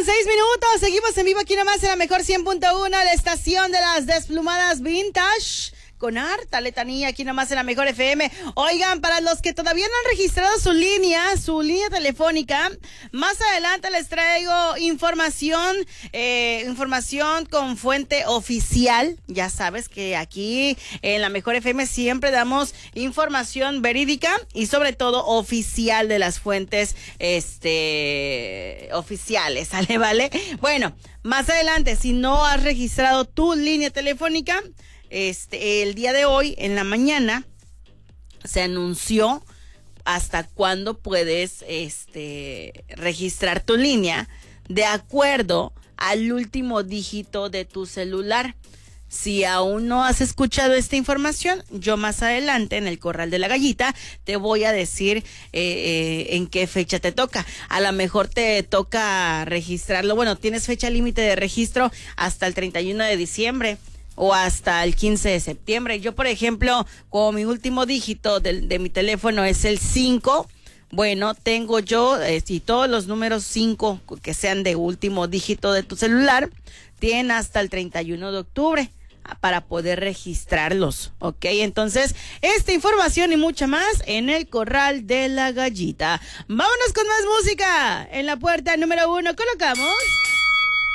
6:06. Seguimos en vivo aquí nomás en la mejor 100.1, la estación de las desplumadas vintage. Con harta letanía aquí nomás en la mejor FM. Oigan, para los que todavía no han registrado su línea telefónica, más adelante les traigo información con fuente oficial. Ya sabes que aquí en la mejor FM siempre damos información verídica y sobre todo oficial de las fuentes oficiales, ¿sale? ¿Vale? Bueno, más adelante, si no has registrado tu línea telefónica, el día de hoy, en la mañana, se anunció hasta cuándo puedes registrar tu línea de acuerdo al último dígito de tu celular. Si aún no has escuchado esta información, yo más adelante en el Corral de la Gallita te voy a decir en qué fecha te toca. A lo mejor te toca registrarlo. Bueno, tienes fecha límite de registro hasta el 31 de diciembre. O hasta el 15 de septiembre. Yo, por ejemplo, como mi último dígito de mi teléfono es el 5, bueno, tengo yo, si todos los números 5 que sean de último dígito de tu celular, tienen hasta el 31 de octubre para poder registrarlos, ¿ok? Entonces, esta información y mucha más en el Corral de la Gallita. Vámonos con más música. En la puerta número 1 colocamos